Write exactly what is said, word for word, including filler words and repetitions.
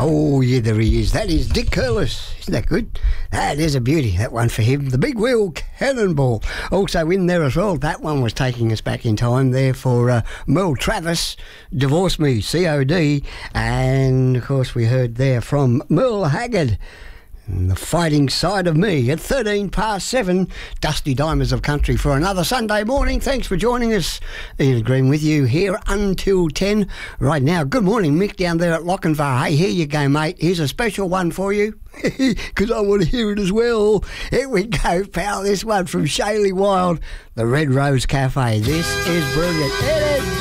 Oh, yeah, there he is. That is Dick Curlis. Isn't that good? That is a beauty, that one for him. The Big Wheel Cannonball. Also in there as well. That one was taking us back in time there for uh, Merle Travis, Divorce Me, C O D. And, of course, we heard there from Merle Haggard, The Fighting Side of Me, at thirteen past seven. Dusty Diamonds of Country for another Sunday morning. Thanks for joining us. Ian Green with you here until ten. Right now, good morning, Mick, down there at Lochinvar. Hey, here you go, mate. Here's a special one for you, because I want to hear it as well. Here we go, pal. This one from Shayley Wild, the Red Rose Cafe. This is brilliant. It is.